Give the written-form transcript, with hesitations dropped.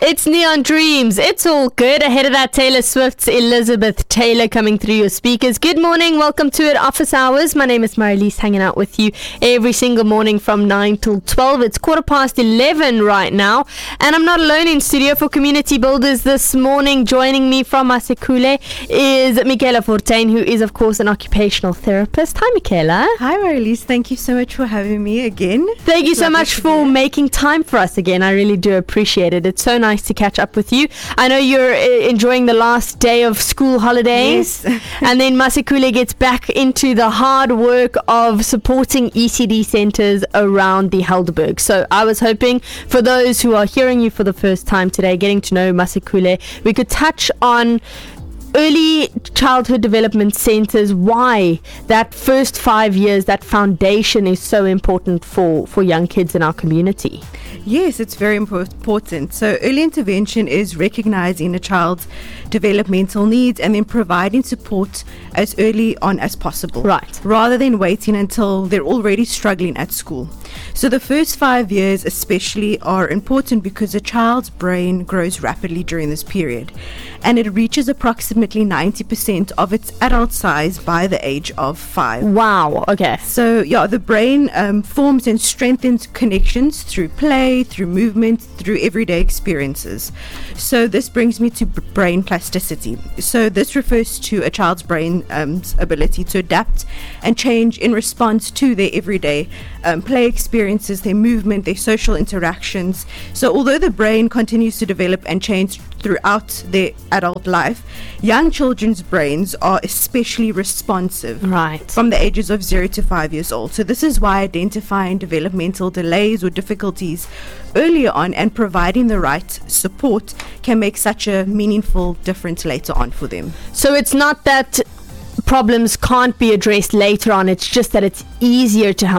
It's Neon Dreams. It's all good. Ahead of that, Taylor Swift's Elizabeth Taylor coming through your speakers. Good morning. Welcome to it, Office Hours. My name is Marilise, hanging out with you every single morning from 9 till 12. It's 11:15 right now. And I'm not alone in studio for Community Builders this morning. Joining me from Masekule is Michaela Fortuin, who is, of course, an occupational therapist. Hi, Michaela. Hi, Marilise. Thank you so much for having me again. Thank you so much for making time for us again. I really do appreciate it. It's so nice to catch up with you. I know you're enjoying the last day of school holidays. Yes. And then Masekule gets back into the hard work of supporting ECD centres around the Helderberg. So I was hoping for those who are hearing you for the first time today, getting to know Masekule, we could touch on early childhood development centres, why that first 5 years, that foundation is so important for young kids in our community. Yes, it's very important. So early intervention is recognizing a child's developmental needs and then providing support as early on as possible. Right. Rather than waiting until they're already struggling at school. So the first 5 years especially are important because a child's brain grows rapidly during this period, and it reaches approximately 90% of its adult size by the age of 5. Wow, okay. So yeah, the brain forms and strengthens connections through play, through movement, through everyday experiences. So this brings me to brain plasticity. So this refers to a child's brain ability to adapt and change in response to their everyday play experiences, their movement, their social interactions. So although the brain continues to develop and change throughout their adult life, young children's brains are especially responsive from the ages of 0 to 5 years old. So this is why identifying developmental delays or difficulties earlier on and providing the right support can make such a meaningful difference later on for them. So it's not that problems can't be addressed later on, it's just that it's easier to help